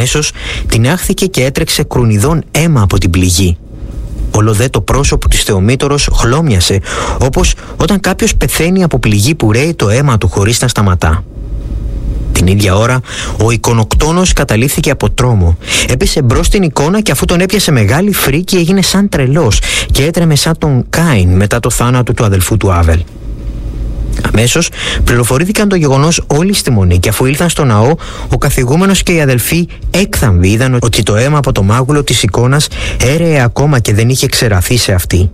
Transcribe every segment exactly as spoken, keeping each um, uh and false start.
Αμέσως την άχθηκε και έτρεξε κρουνιδόν αίμα από την πληγή. Όλο δε το πρόσωπο της Θεομήτωρος χλώμιασε, όπως όταν κάποιος πεθαίνει από πληγή που ρέει το αίμα του χωρίς να σταματά. Την ίδια ώρα ο εικονοκτόνος καταλήφθηκε από τρόμο. Έπεσε μπρος στην εικόνα και αφού τον έπιασε μεγάλη φρίκη έγινε σαν τρελός και έτρεμε σαν τον Κάιν μετά το θάνατο του αδελφού του Άβελ. Αμέσως πληροφορήθηκαν το γεγονός όλοι στη μονή και αφού ήλθαν στο ναό, ο καθηγούμενος και οι αδελφοί έκθαμβοι είδαν ότι το αίμα από το μάγουλο της εικόνας έρεε ακόμα και δεν είχε ξεραθεί σε αυτή.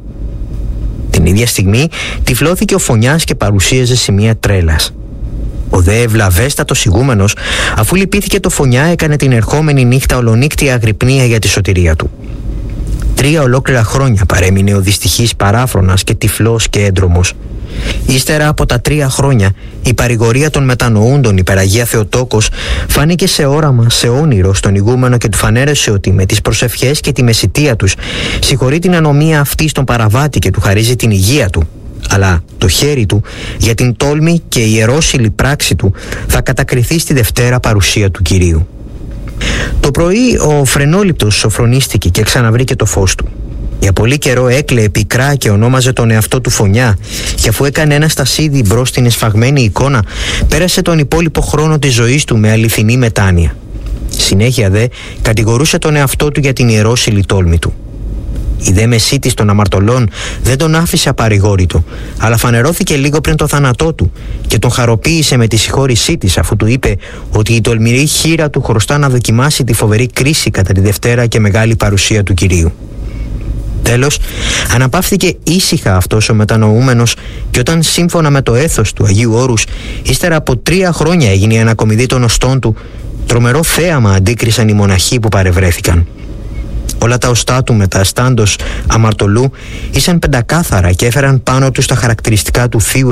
Την ίδια στιγμή τυφλώθηκε ο Φωνιάς και παρουσίαζε σημεία τρέλας. Ο δε ευλαβέστατος ηγούμενος, αφού λυπήθηκε το Φωνιά, έκανε την ερχόμενη νύχτα ολονύκτια αγρυπνία για τη σωτηρία του. Τρία ολόκληρα χρόνια παρέμεινε ο δυστυχής παράφρονας και τυφλός και έντρομος. Ύστερα από τα τρία χρόνια, η παρηγορία των μετανοούντων υπεραγία Θεοτόκος φάνηκε σε όραμα, σε όνειρο στον ηγούμενο και του φανέρεσε ότι με τις προσευχές και τη μεσιτεία τους συγχωρεί την ανομία αυτή στον παραβάτη και του χαρίζει την υγεία του. Αλλά το χέρι του για την τόλμη και ιερόσιλη πράξη του θα κατακριθεί στη Δευτέρα παρουσία του Κυρίου. Το πρωί ο φρενόληπτος σοφρονίστηκε και ξαναβρήκε το φως του. Για πολύ καιρό έκλαιε πικρά και ονόμαζε τον εαυτό του Φωνιά, και αφού έκανε ένα στασίδι μπρος στην εσφαγμένη εικόνα, πέρασε τον υπόλοιπο χρόνο της ζωής του με αληθινή μετάνοια. Συνέχεια δε κατηγορούσε τον εαυτό του για την ιερόσιλη τόλμη του. Η δε μεσίτης των αμαρτωλών δεν τον άφησε απαρηγόρητο, αλλά φανερώθηκε λίγο πριν το θάνατό του και τον χαροποίησε με τη συγχώρησή της, αφού του είπε ότι η τολμηρή χείρα του χρωστά να δοκιμάσει τη φοβερή κρίση κατά τη Δευτέρα και μεγάλη παρουσία του Κυρίου. Τέλος, αναπαύθηκε ήσυχα αυτός ο μετανοούμενος και όταν σύμφωνα με το έθος του Αγίου Όρους ύστερα από τρία χρόνια έγινε η ανακομιδή των οστών του, τρομερό θέαμα αντίκρισαν οι μοναχοί που παρευρέθηκαν. Όλα τα οστά του μεταστάντος αμαρτωλού ήσαν πεντακάθαρα και έφεραν πάνω τους τα χαρακτηριστικά του θείου